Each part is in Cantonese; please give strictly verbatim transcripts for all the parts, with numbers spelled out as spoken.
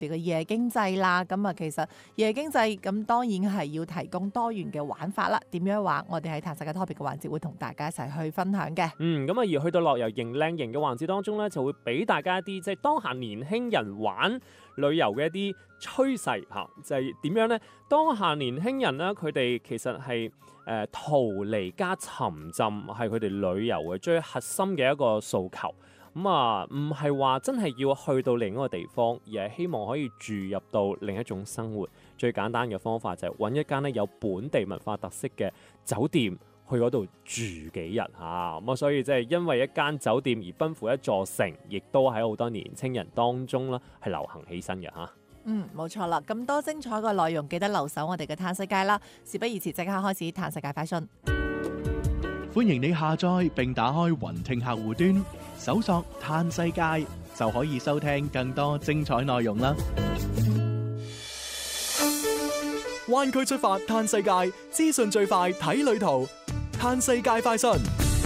嘅夜經濟啦。咁啊，其實夜經濟咁當然係要提供多元嘅玩法啦。點樣玩？我哋喺探世界 topic 嘅環節會同大家一齊去分享嘅。 嗯，咁啊，而去到樂遊型靚型嘅環節當中咧，就會俾大家一啲即係當下年輕人玩旅遊嘅一啲趨勢嚇，就係、是、點樣呢？當下年輕人咧，佢哋其實係誒、呃、逃離加沉浸，係佢哋旅遊嘅最核心嘅一個訴求。咁啊，唔係話真係要去到另一個地方，而係希望可以注入到另一種生活。最簡單嘅方法就係揾一間咧有本地文化特色嘅酒店，去嗰度住幾日嚇。咁啊，所以即係因為一間酒店而奔赴一座城，亦都喺好多年青人當中啦係流行起身嘅嚇。 嗯，冇錯啦。咁多精彩嘅內容，記得留守我哋嘅探世界啦。事不宜遲，即刻開始探世界快訊。 歡迎你下載並打開雲聽客戶端，搜索探世界就可以收聽更多精彩內容啦。 灣區出發探世界，資訊最快睇旅途，探世界快訊。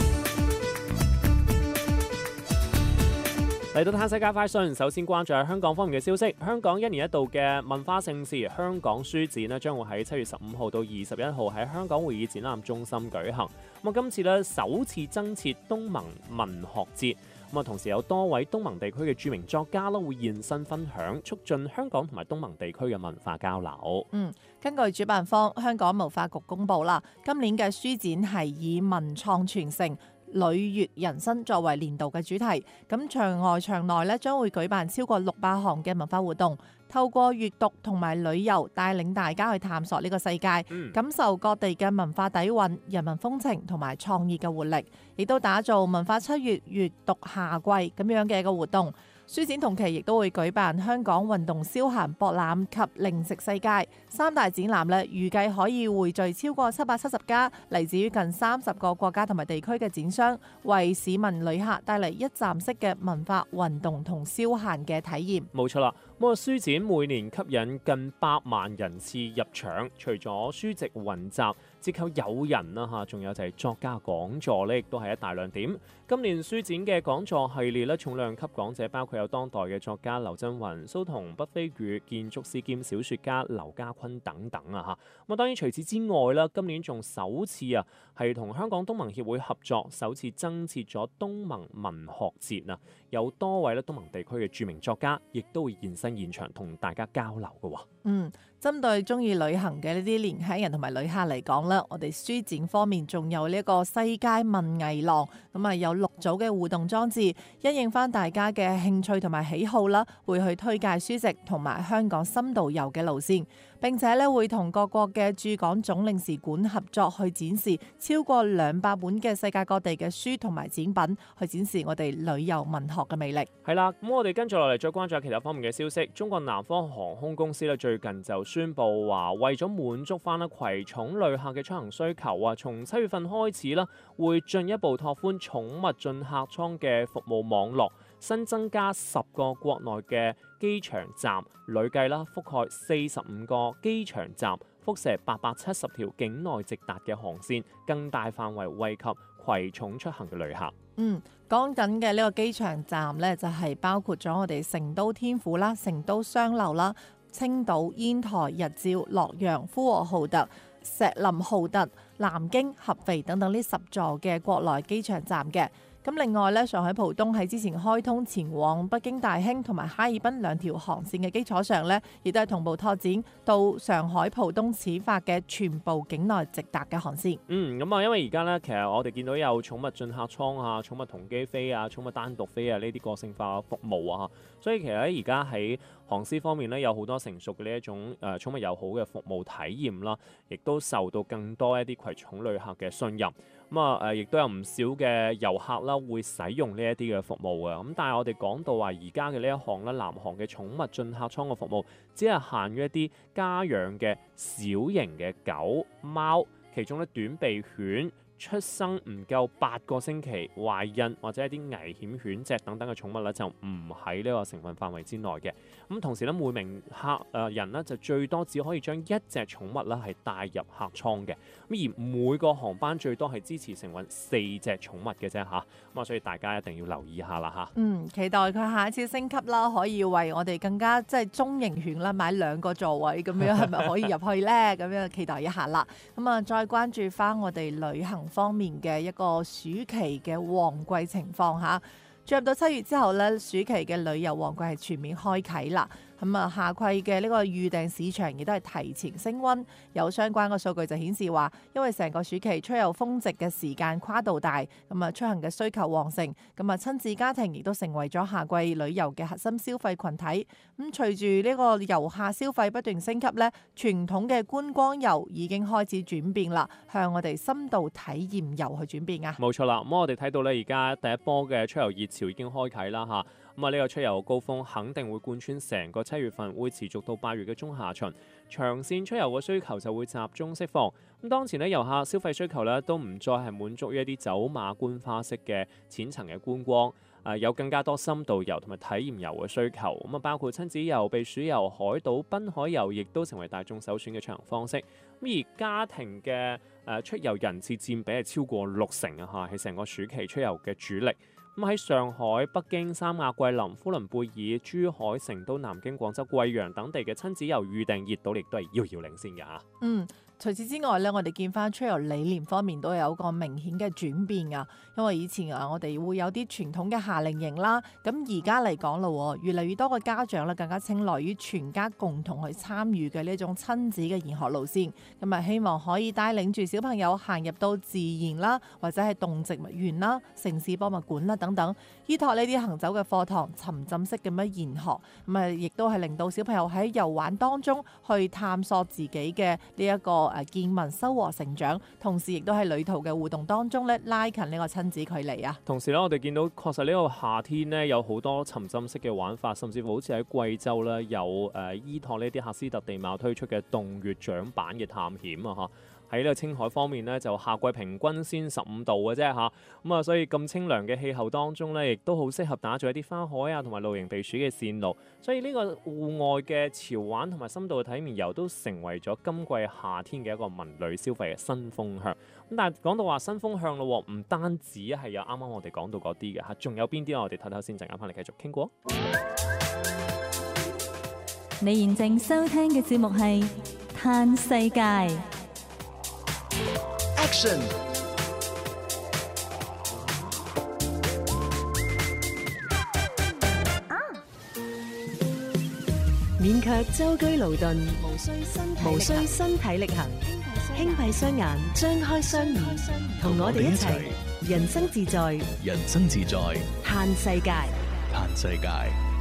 嚟到探世界快訊，首先關注下香港方面嘅消息。香港一年一度嘅文化盛事香港書展咧，將會喺七月十五號到二十一號喺香港會議展覽中心舉行。咁啊，今次咧首次增設東盟文學節，咁啊，同時有多位東盟地區嘅著名作家啦會現身分享，促進香港同埋東盟地區嘅文化交流。 嗯，根據主辦方香港文化局公佈啦，今年嘅書展係以文創傳承、旅悅人生作為年度嘅主題，咁場外場內咧將會舉辦超過六百項嘅文化活動，透過閱讀同埋旅遊帶領大家去探索呢個世界， 嗯、 感受各地嘅文化底蘊、人文風情同埋創意嘅活力，亦都打造文化七月閱讀夏季咁樣嘅一個活動。書展同期亦都會舉辦香港運動消閒博覽及零食世界三大展覽咧，預計可以匯聚超過七百七十家嚟自於近三十個國家同埋地區嘅展商，為市民旅客帶嚟一站式嘅文化運動同消閒嘅體驗。 冇錯啦，咁啊書展每年吸引近百萬人次入場，除咗書籍雲集、折扣誘人啦嚇，仲有就係作家講座咧，亦都係一大亮點。今年書展嘅講座系列咧，重量級講者包括有當代嘅作家劉震雲、蘇童、畢飛宇、建築師兼小説家劉家坤等等啊嚇。咁啊當然除此之外啦，今年仲首次啊係同香港東盟協會合作，首次增設咗東盟文學節啊，有多位咧東盟地區嘅著名作家，亦都會現身現場同大家交流嘅喎。 嗯，針對中意旅行嘅呢啲年輕人同埋旅客嚟講咧，我哋書展方面仲有呢一個世界文藝廊，咁啊有六組嘅互動裝置，因應翻大家嘅興趣同埋喜好啦，會去推介書籍同埋香港深度遊嘅路線，並且咧會同各國嘅駐港總領事館合作去展示超過兩百本嘅世界各地嘅書同埋展品，去展示我哋旅遊文學嘅魅力。 係啦，咁我哋跟住落嚟再關注下其他方面嘅消息。中國南方航空公司咧最近就宣布話，為咗滿足翻咧葵涌旅客嘅出行需求啊，從七月份開始啦，會進一步拓寬寵物進客艙嘅服務網絡，新增加十個國內嘅機場站，累計啦覆蓋四十五個機場站，輻射八百七十條境內直達嘅航線，更大範圍惠及葵涌出行嘅旅客。 嗯，講緊嘅呢個機場站呢，就係包括咗我哋成都天府啦、成都雙流啦、青島煙台、日照、洛陽、呼和浩特、石林浩特、南京、合肥等等呢十座嘅國內機場站嘅。咁另外咧，上海浦東喺之前開通前往北京大興同埋哈爾濱兩條航線嘅基礎上咧，亦都係同步拓展到上海浦東始發嘅全部境內直達嘅航線。 嗯，咁啊，因為而家咧，其實我哋見到有寵物進客艙啊、寵物同機飛啊、寵物單獨飛啊呢啲個性化服務啊，所以其實喺而家喺航司方面咧，有好多成熟嘅呢一種誒、呃、寵物友好嘅服務體驗啦，亦都受到更多一啲葵涌旅客嘅信任。咁啊誒，亦都有唔少嘅遊客啦，會使用呢一啲嘅服務嘅。咁但係我哋講到話，而家嘅呢一項咧，南航嘅寵物進客艙嘅服務，只係限於一啲家養嘅小型嘅狗、貓，其中咧短鼻犬、 出生唔夠八個星期、懷孕或者一啲危險犬隻等等嘅寵物咧，就唔喺呢個成分範圍之內嘅。咁同時咧，每名客誒人咧就最多只可以將一隻寵物咧係帶入客艙嘅。咁而每個航班最多係支持承運四隻寵物嘅啫嚇。咁啊，所以大家一定要留意下啦嚇。 嗯，期待佢下一次升級啦，可以為我哋更加即係中型犬啦買兩個座位咁樣，係咪可以入去咧？咁樣期待一下啦。咁啊，再關注翻我哋旅行方面嘅一個暑期嘅旺季情況嚇。進入到七月之後咧，暑期嘅旅遊旺季係全面開啓啦。咁啊，夏季嘅呢個預訂市場亦都係提前升溫，有相關嘅數據就顯示話，因為成個暑期出遊峰值嘅時間跨度大，咁啊出行嘅需求旺盛，咁啊親子家庭亦都成為咗夏季旅遊嘅核心消費群體。咁隨住呢個遊客消費不斷升級咧，傳統嘅觀光遊已經開始轉變啦，向我哋深度體驗遊去轉變啊！ 冇錯啦，咁我哋睇到咧，而家第一波嘅出遊熱潮已經開啓啦嚇。咁啊，呢個出遊高峰肯定會貫穿成個七月份，會持續到八月嘅中下旬。長線出遊嘅需求就會集中釋放。咁當前呢，遊客消費需求咧都唔再係滿足於一啲走馬觀花式嘅淺層嘅觀光，誒、呃、有更加多深度遊同埋體驗遊嘅需求。咁啊，包括親子遊、避暑遊、海島、濱海遊，亦都成為大眾首選嘅出行方式。咁而家庭嘅誒出遊人次佔比係超過六成啊！嚇，係成個暑期出遊嘅主力。咁喺上海、北京、三亞、桂林、呼倫貝爾、珠海、成都、南京、廣州、貴陽等地嘅親子遊預訂熱度亦都係遙遙領先嘅嚇。嗯。 除此之外咧，我哋見翻出遊理念方面都有一個明顯嘅轉變啊！因為以前啊，我哋會有啲傳統嘅夏令營啦，咁而家嚟講咯，越嚟越多嘅家長咧更加青睞於全家共同去參與嘅呢一種親子嘅研學路線，咁啊希望可以帶領住小朋友行入到自然啦，或者係動植物園啦、城市博物館啦等等，依託呢啲行走嘅課堂，沉浸式咁樣研學，咁啊亦都係令到小朋友喺遊玩當中去探索自己嘅呢一個誒見聞收穫成長，同時亦都喺旅途嘅互動當中咧拉近呢個親子距離啊！ 同時咧，我哋見到確實呢個夏天咧有好多沉浸式嘅玩法，甚至乎好似喺貴州咧有誒、呃、依託呢啲喀斯特地貌推出嘅洞穴槳板嘅探險啊！嚇〜喺呢個青海方面咧，就夏季平均先十五度嘅啫嚇，咁啊，所以咁清涼嘅氣候當中咧，亦都好適合打造一啲花海啊同埋露營避暑嘅線路。所以呢個戶外嘅潮玩同埋深度嘅體驗遊都成為咗今季夏天嘅一個文旅消費嘅新風向。咁但係講到話新風向咯，唔單止係有啱啱我哋講到嗰啲嘅嚇，仲有邊啲我哋睇睇先，陣間翻嚟繼續傾過。 你現正收聽嘅節目係《嘆世界》。 Action！ 免卻舟車勞頓， 無需身體無需身體力行，輕閉雙眼，張開雙耳，同我哋一齊人生自在， 人生自在， 嘆世界， 嘆世界。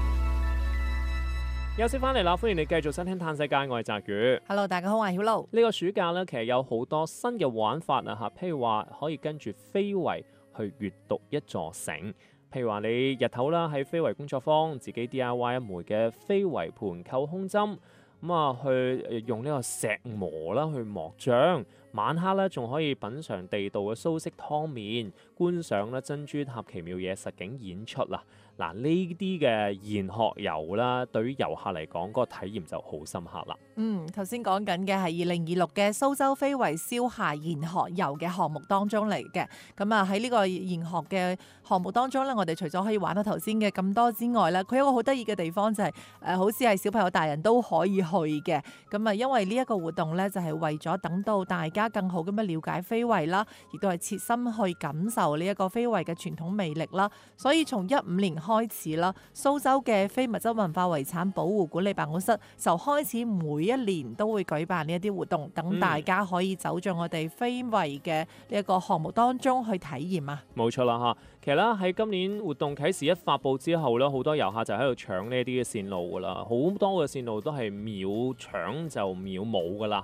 休息翻嚟啦，歡迎你繼續收聽《嘆世界》，我係澤宇。 Hello， 大家好，我係曉露。 呢個暑假咧，其實有好多新嘅玩法啊嚇，譬如話可以跟住非遺去閱讀一座城。譬如話你日頭啦喺非遺工作坊自己 D I Y 一枚嘅非遺盤扣胸針，咁啊去用呢個石磨啦去磨漿。晚黑咧仲可以品嚐地道嘅蘇式湯麵，觀賞咧珍珠塔奇妙嘢實景演出啦。嗱，呢啲嘅研學遊啦，對於遊客嚟講，嗰個體驗就好深刻啦。 嗯，頭先講緊嘅係二零二六嘅蘇州非遺消夏研學遊嘅項目當中嚟嘅。咁啊喺呢個研學嘅項目當中咧，我哋除咗可以玩到頭先嘅咁多之外咧，佢有一個好得意嘅地方就係、是、誒、呃，好似係小朋友大人都可以去嘅。咁啊，因為呢一個活動咧，就係、是、為咗等到大家更好咁樣了解非遺啦，亦都係切身去感受呢一個非遺嘅傳統魅力啦。所以從一五年開始啦，蘇州嘅非物質文化遺產保護管理辦公室就開始每一年都會舉辦呢一啲活動，等大家可以走進我哋非遺嘅呢一個項目當中去體驗啊！ 冇錯啦嚇，其實咧喺今年活動啟示一發布之後咧，好多遊客就喺度搶呢一啲嘅線路噶啦，好多嘅線路都係秒搶就秒冇噶啦嚇。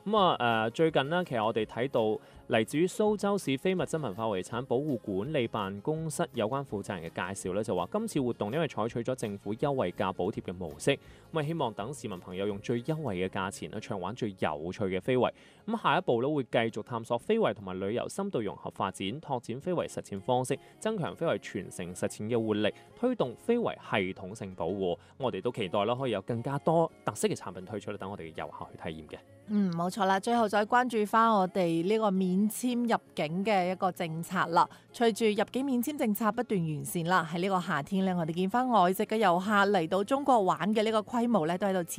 咁啊誒最近呢，其實我哋睇到嚟自於蘇州市非物質文化遺產保護管理辦公室有關負責人嘅介紹咧，就話今次活動因為採取咗政府優惠價補貼嘅模式，咁啊希望等市民朋友用最優惠嘅價錢咧暢玩最有趣嘅非遺。咁下一步咧會繼續探索非遺同埋旅遊深度融合發展，拓展非遺實踐方式，增強非遺傳承實踐嘅活力，推動非遺系統性保護。我哋都期待啦，可以有更加多特色嘅產品推出，等我哋嘅遊客去體驗嘅。 嗯，冇錯啦。最後再關注翻我哋呢個免簽入境嘅一個政策啦。隨住入境免簽政策不斷完善啦，喺呢個夏天咧，我哋見翻外籍嘅遊客嚟到中國玩嘅呢個規模咧，都喺度